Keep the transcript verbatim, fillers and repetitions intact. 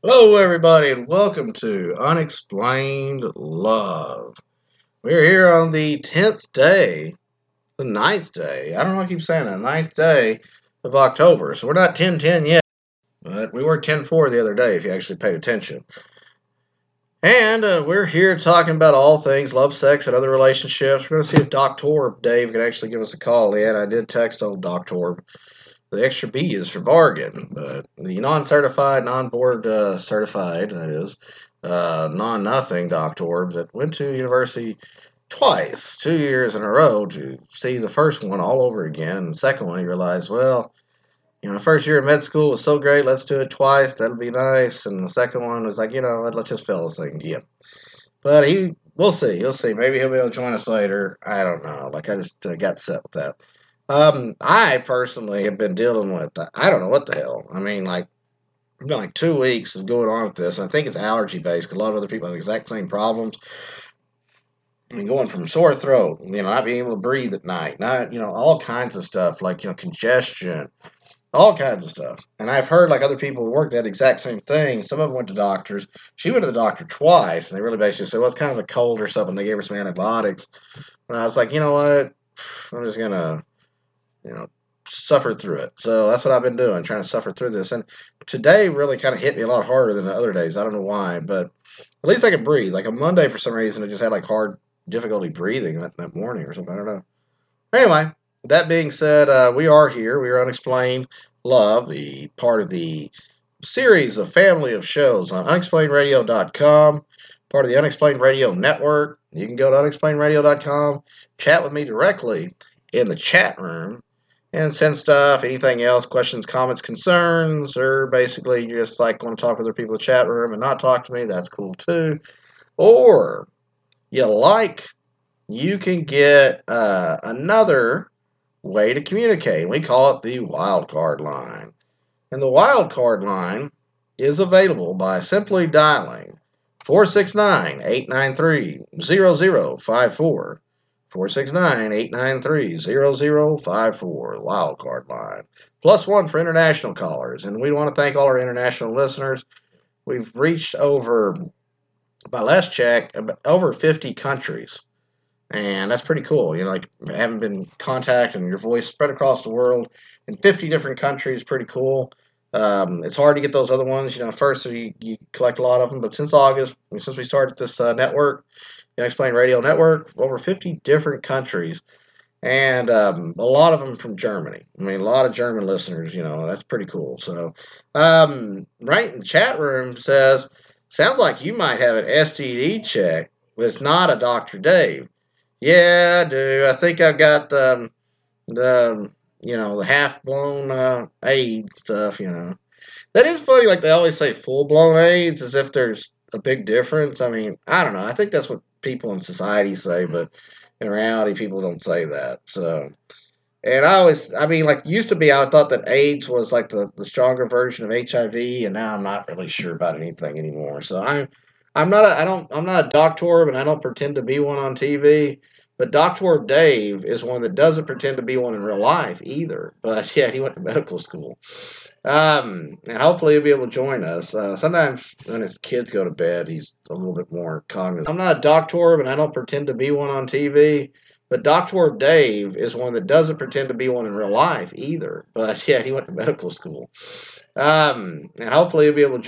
Hello, everybody, and welcome to Unexplained Love. We're here on the tenth day, the ninth day. I don't know why I keep saying that, ninth day of October. So we're not ten ten yet, but we were ten four the other day if you actually paid attention. And uh, we're here talking about all things love, sex, and other relationships. We're going to see if Doctor Dave can actually give us a call. Yeah, I did text old Doctor. The extra B is for bargain, but the non-certified, non-board uh, certified, that is, uh, non-nothing doctor that went to university twice, two years in a row to see the first one all over again, and the second one he realized, well, you know, the first year of med school was so great, let's do it twice, that'll be nice, and the second one was like, you know, let's just fail this thing again. But he, we'll see, he'll see, maybe he'll be able to join us later, I don't know, like I just uh, got set with that. Um, I personally have been dealing with, I don't know what the hell. I mean, like, it's been like two weeks of going on with this, and I think it's allergy based because a lot of other people have the exact same problems. I mean, going from sore throat, you know, not being able to breathe at night, not, you know, all kinds of stuff like, you know, congestion, all kinds of stuff. And I've heard like other people who worked that exact same thing. Some of them went to doctors. She went to the doctor twice, and they really basically said, well, it's kind of a cold or something. They gave her some antibiotics. And I was like, you know what? I'm just going to you know, suffer through it. So that's what I've been doing, trying to suffer through this. And today really kind of hit me a lot harder than the other days. I don't know why, but at least I could breathe. Like on Monday, for some reason, I just had like hard difficulty breathing that, that morning or something. I don't know. Anyway, that being said, uh, we are here. We are Unexplained Love, the part of the series of family of shows on unexplained radio dot com, part of the Unexplained Radio Network. You can go to unexplained radio dot com, chat with me directly in the chat room, and send stuff, anything else, questions, comments, concerns, or basically you just like want to talk with other people in the chat room and not talk to me, that's cool too. Or you like, you can get uh, another way to communicate. We call it the wildcard line. And the wildcard line is available by simply dialing four six nine, eight nine three, zero zero five four. four six nine, eight nine three, zero zero five four, wildcard line. Plus one for international callers. And we want to thank all our international listeners. We've reached over, by last check, over fifty countries. And that's pretty cool. You know, like having been contacted and your voice spread across the world in fifty different countries, pretty cool. Um, it's hard to get those other ones. You know, first you, you collect a lot of them, but since August, since we started this uh, network, the Unexplained Radio Network, over fifty different countries, and um, a lot of them from Germany. I mean, a lot of German listeners, you know, that's pretty cool. So, um, right in the chat room says, sounds like you might have an S T D check with not a Doctor Dave. Yeah, I do. I think I've got the, the you know, the half-blown uh, AIDS stuff, you know. That is funny, like they always say full-blown AIDS as if there's a big difference. I mean, I don't know. I think that's what people in society say, but in reality, people don't say that. So, and I always, I mean, like used to be, I thought that AIDS was like the, the stronger version of H I V, and now I'm not really sure about anything anymore. So I'm, I'm not, a, I don't, I'm not a doctor, and I don't pretend to be one on T V. But Doctor Dave is one that doesn't pretend to be one in real life either. But yeah, he went to medical school. Um, and hopefully he'll be able to join us. Uh, sometimes when his kids go to bed, he's a little bit more cognizant. I'm not a doctor, and I don't pretend to be one on T V. But Doctor Dave is one that doesn't pretend to be one in real life either. But yeah, he went to medical school. Um, and hopefully he'll be able to